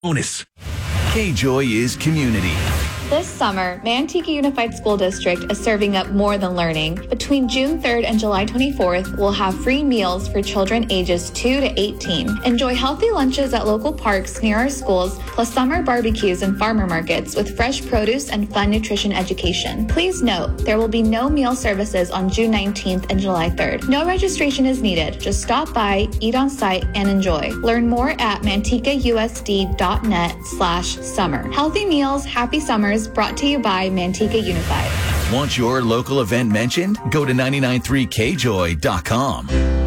Bonus. K-Joy is community. This summer, Manteca Unified School District is serving up more than learning. Between June 3rd and July 24th, we'll have free meals for children ages 2 to 18. Enjoy healthy lunches at local parks near our schools, plus summer barbecues and farmer markets with fresh produce and fun nutrition education. Please note, there will be no meal services on June 19th and July 3rd. No registration is needed. Just stop by, eat on site, and enjoy. Learn more at mantecausd.net/summer. Healthy meals, happy summers, brought to you by Manteca Unified. Want your local event mentioned? Go to 993kjoy.com.